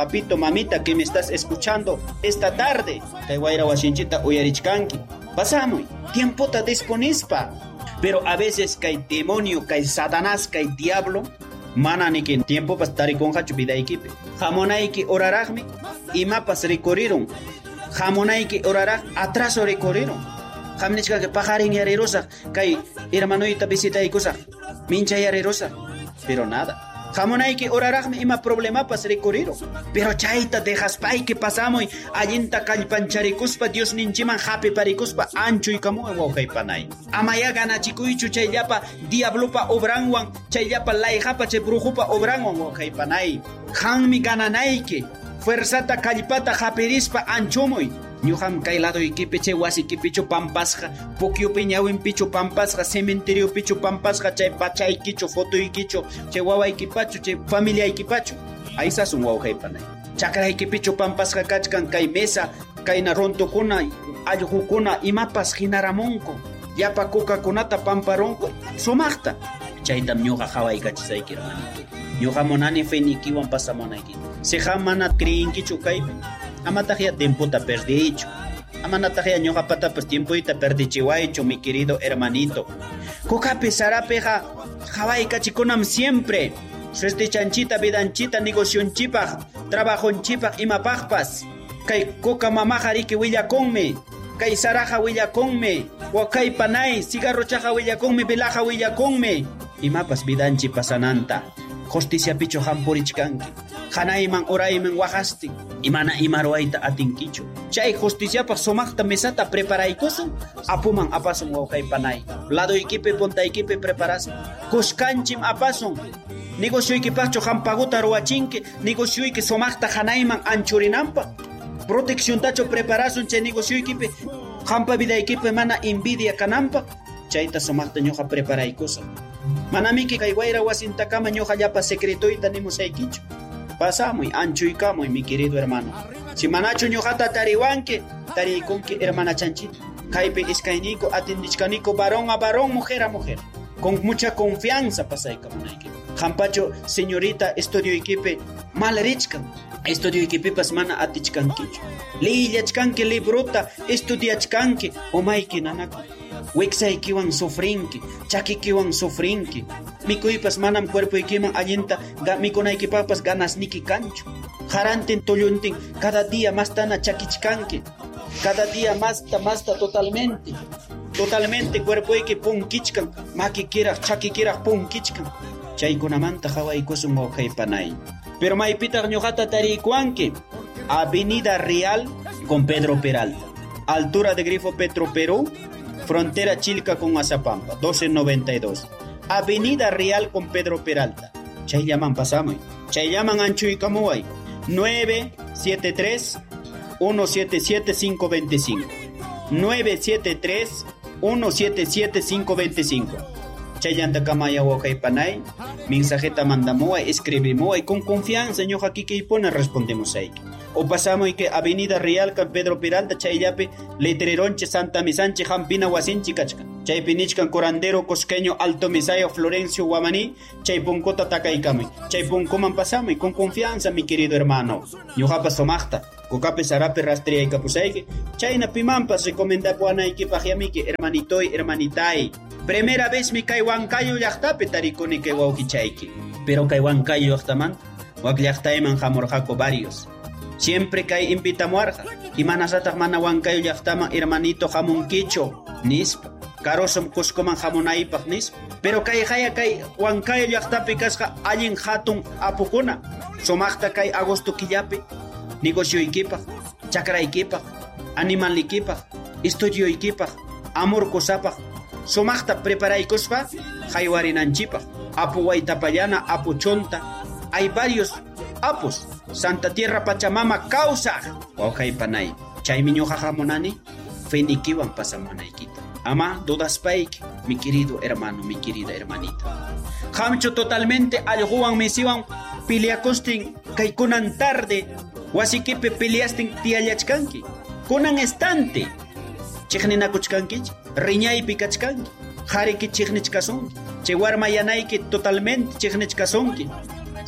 papito, mamita, que me estás escuchando esta tarde, kay wayra wasinchita uyarichkanki. Pasamuy, tiempota disponispa. Pero a veces kay demonio, kay satanás, kay diablo, manani que tiempo pas tarikonja chupidaykipi. Jamonayki oraragmi, imapas recorrieron. Jamonayki orarag, atraso recorrieron. Jamnichka que pajarin yarerosa, kay hermanoita visitaykusa, mincha yarerosa. Pero nada. Jamonayki oraragmi ima problema pas recorrieron. Pero chaita dejas pay que pasamos allinta kallpancharicuspa Dios ninchiman happy paricuspa ancho y kamu wawkay panay. Amaya ganachikuychu chayllapa diablopa obranwan, chayllapa laijapa che brujupa obranwan wawkay panay. Hanmi gananayki, fuerzata kallpata hapirispa anchomoy. Ñuham kay lado ikipi che wasiki pichu pampasqa, pukyupi ñawin pichu pampasqa, cementerio pichu pampasqa, chay pachaykichu, fotoykichu, chay wawaykipachu, chay familiaykipachu. Aysasun wawqaypanay. Chakraykipichu pampasqa kachkan kay mesa, kayna rontokuna, allqukuna, imapas hinaramunku. Yapa kukakunata pamparonku, sumaqta. Chaytam ñuqa hawaykachisayki hermanito. Ñuqa monani fenikiwan pasamunayki. Seqa mana creyinkichu kaypi. Amatahia tiempo ta perdicho. Amanatahia ñoja pata pues tiempo y ta perdichihuaycho, mi querido hermanito. Coca pesará peja, jawai cachiconam siempre. Sueste chanchita, vidanchita, negoción chipaj, trabajo en chipaj y mapajpas. Kay coca mamajari que huilla conme. Kay saraja huilla conme. Wakay panay, cigarro chaja huilla conme, velaja huilla conme. Y mapas vidanchi pasananta. Justicia picho hampurichkanki. Hanayman orayman wajasti. Imana imaruayta atinkichu. Chay justicia pa somakta mesata preparaykusun. Apuman apasun wawkay panay. Lado ikipe ponta ikipe preparasun. Kushkanchim apasun. Negocio ikipacho hampaguta ruachinke. Negocio iki somakta hanayman anchurinampa. Protección tacho preparasun chay negocio ikipe. Hampa vida ikipe mana envidia kanampa. Chayta somakta ñoja preparaykusun. Manamiki kay wayra wasintakama ñoja llapa secretoita nimusaykichu. Pasamuy, ancho y camuy, mi querido hermano. Si manacho ñojata tariwanke, tarikunke hermana chanchita. Kaipe iskainiko, atindichkaniko, varón a varón, mujer a mujer. Con mucha confianza pasay kamunayki. Jampacho, señorita, estudio equipe, malarichkan. Estudio equipe pas mana atichkankichu. Liyachkanke librota, estudiachkanke, omayki nanako. Wexaykiwan sufrinki, chakikiwan sufrinki. Mikuypas manam cuerpo ikiman allinta, mikunaykipapas ganasniki kanchu. Harantin tolluntin, cada día más tana chakichkanki. Cada día más totalmente. Totalmente cuerpo iki punkichkan, makikiraq, chakikiraq punkichkan. Chaykunamanta hawaykusun wawqaypanay. Pero maypitaq ñuqata tarikuanki. Avenida Real con Pedro Peralta. Altura de Grifo Petro Perú. Frontera Chilca con Azapampa, 1292. Avenida Real con Pedro Peralta. Chay llaman pasamos. Chay llaman ancho y camuay. 973-177-525. 973-177-525. Chay llanta camaya wokay panay. Mensajeta mandamoa, escribimoa y con confianza ñoja aquí que pone respondemos ahí. O pasamos y que Avenida Real con Pedro Peralta chayllape letreronche Santa Misanche Jampina Huasinchi Cachca. Chay pinichkan Corandero Cosqueño Alto Misayo Florencio Guamaní. Chay punkota takaikame. Chay punkoman pasamos y con confianza mi querido hermano. Ñojapa somachta. Cocape sarape rastrea y capusaique. Chayna pimampas recomenda puana y que pajiamique hermanitoy hermanitay. Primera vez mi kaiwankayo yachtape taricone que waukichayki. Pero kaiwankayo yachtaman. Waklyachtayman jamorjaco varios. Siempre kay invitamuarja. Y manasataq mana wankayo llaqtaman hermanito jamunkicho nispa. Karosom kuskoman jamunaypaq nispa. Pero kay haya kay wankayo llaqtapi kasqa allin hatun apukuna. Somaqta kay agosto killapi. Negocioykipaq, chakraykipaq, animaliykipaq, estudioykipaq, amor kusapaq. Somaqta preparaykuspa haywarinanchipaq. Apu waytapallana, apu chonta. Hay varios apus. Santa Tierra Pachamama causa. Wawqaypanay. Chaymi ñuqa hamunani fenikiwan pasamanaykita. Ama dudas paik, mi querido hermano, mi querida hermanita. Hamcho totalmente allquwan misiwan piliakustin kay kunan tarde. Wasikipe peleastin tiallachkanki. Kunan estante. Chiqninakuchkanki, riñaypi kachkanki. Hariki chiqnichkasunki. Chay warma yanayki totalmente chiqnichkasunki.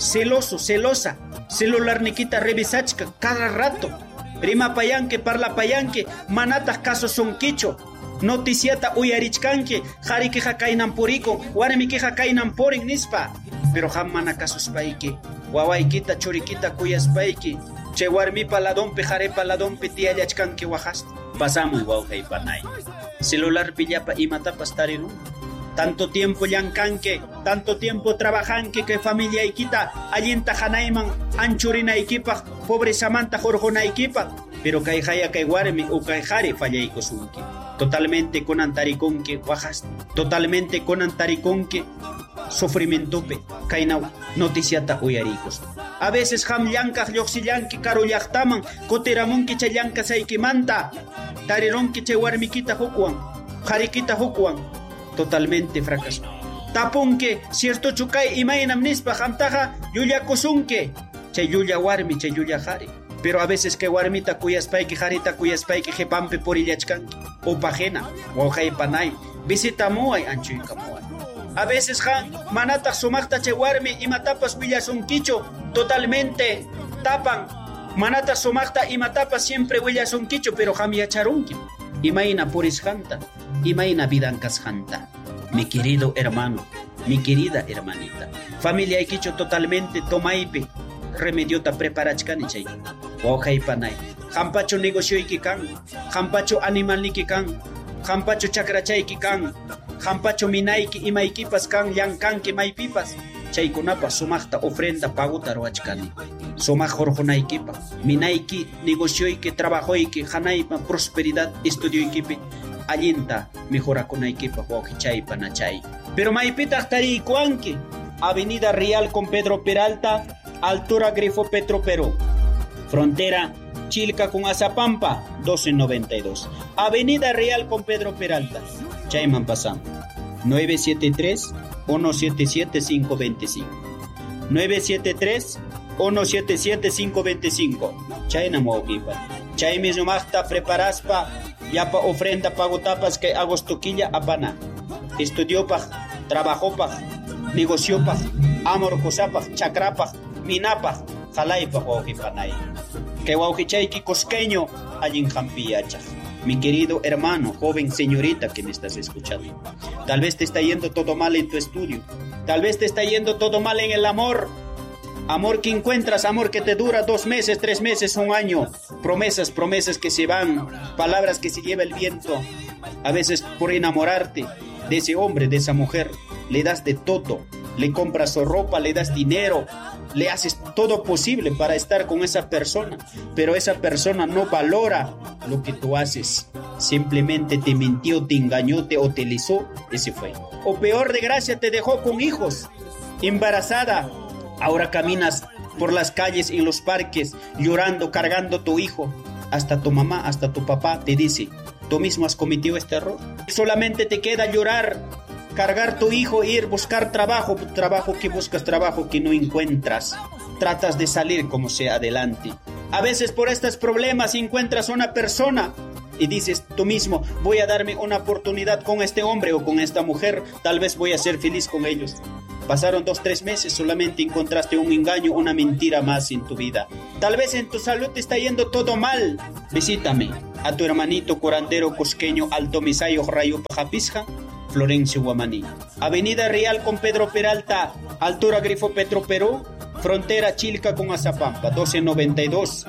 celoso, celosa, celular nikita revisachka cada rato. Rima payanque, parla payanque, manatas casos son quicho. Noticiata uyarichkanque, jarikeja kainan puriko, warmikeja kainan porin nispa. Pero jamana casos paike, wawaikita churiquita cuyas paike, che warmipa ladonpe jarepa ladonpe tiayachkanque wajasta. Pasamos wauhay panay. Celular pillapa y matapas tarirun. Tanto tiempo llancanque, tanto tiempo trabajanque que familia ikita, allinta janaiman, anchurina equipa, pobre Samantha jorjona equipa, pero kaijaya kaiwarmi o kaijare fallaiko sunki. Totalmente con antariconque, guajas, totalmente con antariconque, sufrimentope, kainau, noticiata uyaricos. A veces ham llancas yoxillanqui caro llaqtaman, coteramunqui chayanca saikimanta, tarironqui chewarmiquita hukuan, jarikita hukuan. Totalmente fracaso. Tapunque, cierto chukay imaynam nispa hamtaja yuya kusunque. Chay yuya warmi, chay yuya jari. Pero a veces que warmita cuyaspayki jarita cuyaspayki jepampe por illachkanki. O pajena, o panay. Visita muay anchuika muay. A veces manata sumakta chay warmi y matapas huillasunquicho. Totalmente tapan. Manata sumakta y matapas siempre huillasunquicho, pero yacharunki. Imayna purisjanta. Imayna vidancas janta. Mi querido hermano, mi querida hermanita. Familia iquicho totalmente tomaipe. Remediota preparachkani chay. Wauhay panay. Hampacho negocio ikikan. Hampacho animal ikikan. Hampacho chakrachayki kan. Hampacho minaiki imaikipas kan yankanki maipipas. Chaykunapas sumakta ofrenda paguta ruachkani. Sumak jorjonaykipa. Minaiki negocioyki trabajoyki hanaypa prosperidad estudioykipi. Allinta mejorakunaykipa wawqichay panachay. Pero maipitaq tariykuanki. Avenida Real con Pedro Peralta, altura Grifo Petro Perú. Frontera Chilca con Azapampa, 1292. Avenida Real con Pedro Peralta. Chayman pasamos. 973-177-525. 973-177-525. Chayna mawkipa. Chay mismo magta preparaspa. Yapa ofrenda pagotapas que agostoquilla apana. Estudiopaj, trabajopaj, negociopaj, amorcosapaj, chakrapaj, minapaj, jalaypaj waujipanay. Que waujichayki cosqueño allin jampiyachaj. Mi querido hermano, joven señorita que me estás escuchando. Tal vez te está yendo todo mal en tu estudio. Tal vez te está yendo todo mal en el amor. Amor que encuentras, amor que te dura 2 meses, 3 meses, 1 año. Promesas que se van. Palabras que se lleva el viento. A veces por enamorarte de ese hombre, de esa mujer, le das de todo. Le compras su ropa, le das dinero. Le haces todo posible para estar con esa persona. Pero esa persona no valora lo que tú haces. Simplemente te mintió, te engañó, te utilizó. Ese fue. O peor de gracia, te dejó con hijos. Embarazada. Ahora caminas por las calles y los parques llorando, cargando tu hijo. Hasta tu mamá, hasta tu papá te dice, tú mismo has cometido este error. Solamente te queda llorar, cargar tu hijo, ir, buscar trabajo que buscas, trabajo que no encuentras. Tratas de salir como sea adelante. A veces por estos problemas encuentras una persona y dices tú mismo, voy a darme una oportunidad con este hombre o con esta mujer, tal vez voy a ser feliz con ellos. Pasaron 2-3 meses, solamente encontraste un engaño, una mentira más en tu vida. Tal vez en tu salud te está yendo todo mal. Visítame a tu hermanito curandero cosqueño Alto Misayo Rayo Pajapisja, Florencio Guamaní. Avenida Real con Pedro Peralta, altura Grifo Petro Perú, frontera Chilca con Azapampa, 1292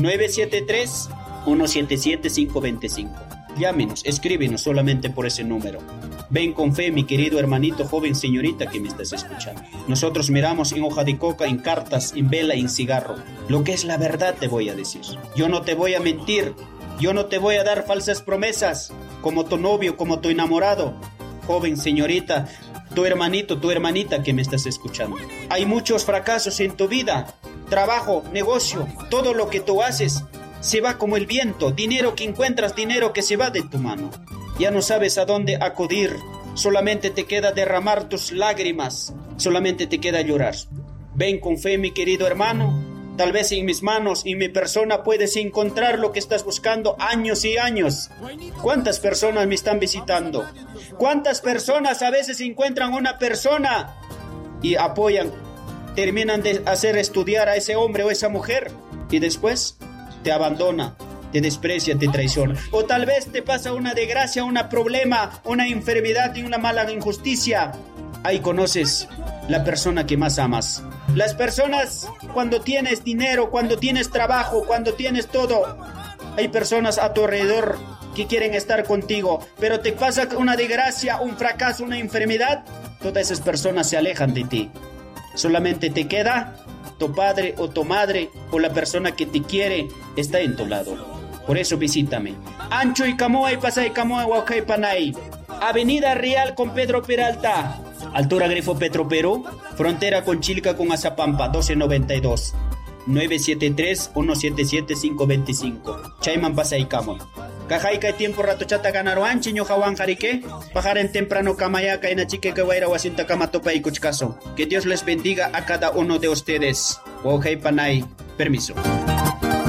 973 177 525. Llámenos, escríbenos solamente por ese número. Ven con fe, mi querido hermanito, joven señorita que me estás escuchando. Nosotros miramos en hoja de coca, en cartas, en vela, en cigarro. Lo que es la verdad te voy a decir. Yo no te voy a mentir. Yo no te voy a dar falsas promesas, como tu novio, como tu enamorado. Joven señorita, tu hermanito, tu hermanita que me estás escuchando. Hay muchos fracasos en tu vida. Trabajo, negocio, todo lo que tú haces se va como el viento. Dinero que encuentras, dinero que se va de tu mano. Ya no sabes a dónde acudir. Solamente te queda derramar tus lágrimas. Solamente te queda llorar. Ven con fe, mi querido hermano. Tal vez en mis manos, en mi persona, puedes encontrar lo que estás buscando años y años. ¿Cuántas personas me están visitando? ¿Cuántas personas a veces encuentran una persona y apoyan terminan de hacer estudiar a ese hombre o esa mujer y después te abandona, te desprecia, te traiciona. O tal vez te pasa una desgracia, un problema, una enfermedad y una mala injusticia. Ahí conoces la persona que más amas. Las personas, cuando tienes dinero, cuando tienes trabajo, cuando tienes todo, hay personas a tu alrededor que quieren estar contigo, pero te pasa una desgracia, un fracaso, una enfermedad, todas esas personas se alejan de ti. Solamente te queda tu padre o tu madre o la persona que te quiere está en tu lado. Por eso visítame. Ancho y Camoy, Pasay Camoy, Huacay Panay. Avenida Real con Pedro Peralta. Altura Grifo Petro Perú. Frontera con Chilca con Azapampa, 1292. 973-177-525. Chayman Pasay Camoy. Cajaika tiempo rato chata ganaro anchi ñojawan jarique. Pajaren temprano kamayaca en achique que guaira wasinta kama topa y cuchcaso. Que Dios les bendiga a cada uno de ustedes. Ojay Panay. Permiso.